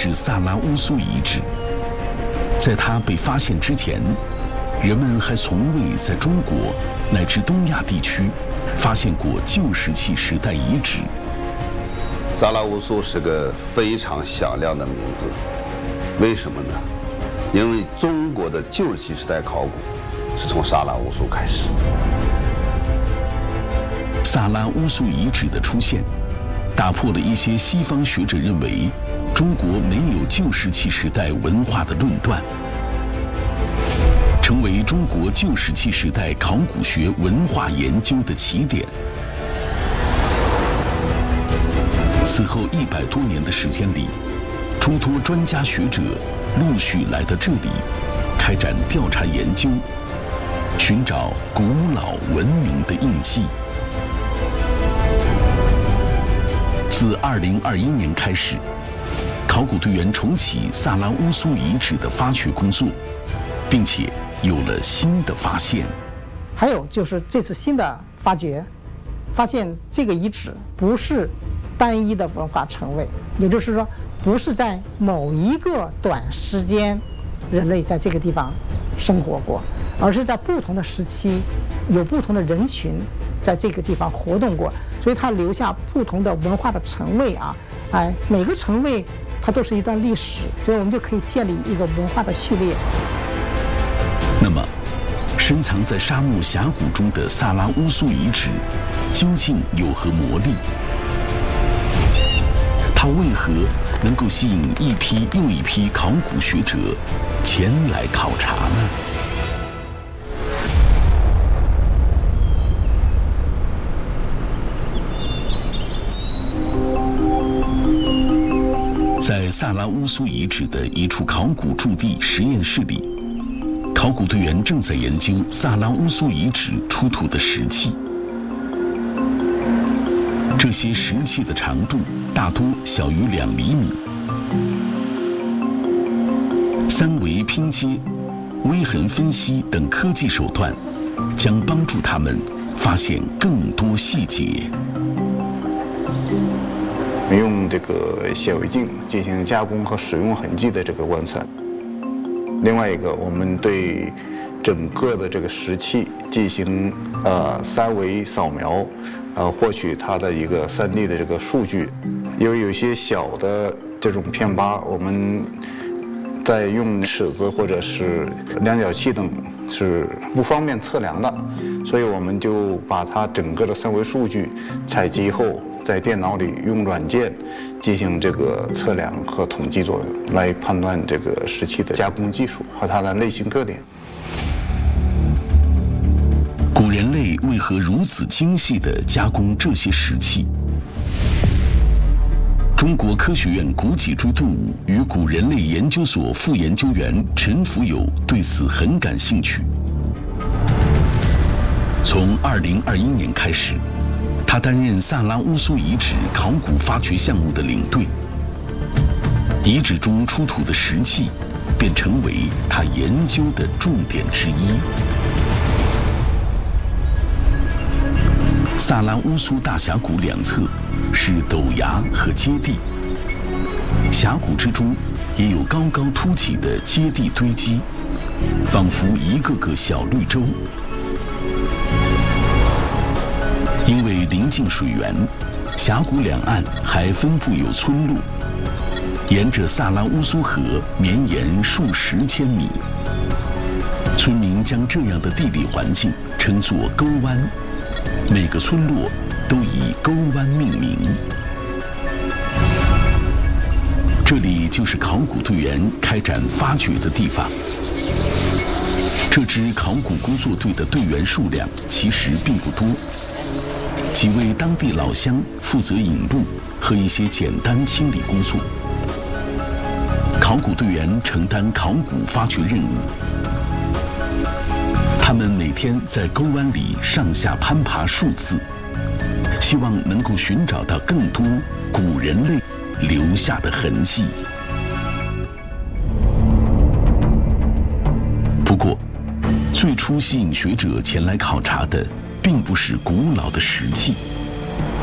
是萨拉乌苏遗址。在它被发现之前，人们还从未在中国乃至东亚地区发现过旧石器时代遗址。 萨拉乌苏是个非常响亮的名字，为什么呢？因为中国的旧石器时代考古是从萨拉乌苏开始。 萨拉乌苏遗址的出现，打破了一些西方学者认为中国没有旧石器时代文化的论断，成为中国旧石器时代考古学文化研究的起点。此后100多年的时间里，诸多专家学者陆续来到这里，开展调查研究，寻找古老文明的印记。自2021年开始，考古队员重启萨拉乌苏遗址的发掘工作，并且有了新的发现。 还有就是这次新的发掘，发现这个遗址不是单一的文化成位，也就是说，不是在某一个短时间，人类在这个地方生活过，而是在不同的时期，有不同的人群在这个地方活动过，所以它留下不同的文化的层位啊，每个层位它都是一段历史，所以我们就可以建立一个文化的序列。 那么，深藏在沙漠峡谷中的萨拉乌苏遗址究竟有何魔力？它为何能够吸引一批又一批考古学者前来考察呢？在萨拉乌苏遗址的一处考古驻地实验室里，考古队员正在研究萨拉乌苏遗址出土的石器。这些石器的长度大多小于2厘米。3维拼接、微痕分析等科技手段，将帮助他们发现更多细节。 用这个显微镜进行加工和使用痕迹的这个观测。另外一个，我们对整个的这个石器进行3维扫描，获取它的一个3D 的这个数据。因为有些小的这种片疤，我们在用尺子或者是量角器等是不方便测量的，所以我们就把它整个的3维数据采集后，在电脑里用软件进行这个测量和统计作用，来判断这个石器的加工技术和它的类型特点。 古人类为何如此精细地加工这些石器？中国科学院古脊椎动物与古人类研究所副研究员陈福友对此很感兴趣。从2021年开始，他担任萨拉乌苏遗址考古发掘项目的领队，遗址中出土的石器便成为他研究的重点之一。萨拉乌苏大峡谷两侧是陡崖和阶地，峡谷之中也有高高凸起的阶地堆积，仿佛一个个小绿洲。因为临近水源，峡谷两岸还分布有村落，沿着萨拉乌苏河绵延数十千米。村民将这样的地理环境称作沟湾，每个村落都以沟湾命名。这里就是考古队员开展发掘的地方。这支考古工作队的队员数量其实并不多，几位当地老乡负责引路和一些简单清理工作。考古队员承担考古发掘任务，他们每天在沟湾里上下攀爬数次，希望能够寻找到更多古人类留下的痕迹。不过，最初吸引学者前来考察的，并不是古老的石器，